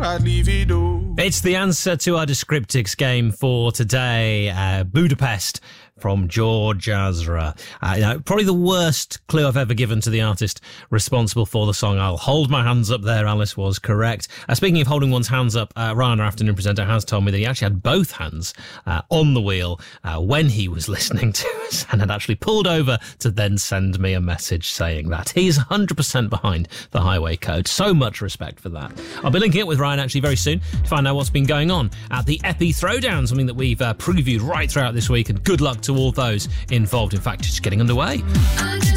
It's the answer to our Descriptix game for today. Budapest from George Ezra. Probably the worst clue I've ever given to the artist responsible for the song. I'll hold my hands up there. Alice was correct. Speaking of holding one's hands up, Ryan, our afternoon presenter, has told me that he actually had both hands on the wheel when he was listening to us and had actually pulled over to then send me a message saying that. He's 100% behind the highway code. So much respect for that. I'll be linking up with Ryan actually very soon to find out what's been going on at the Epi Throwdown, something that we've previewed right throughout this week, and good luck to all those involved. In fact, it's getting underway.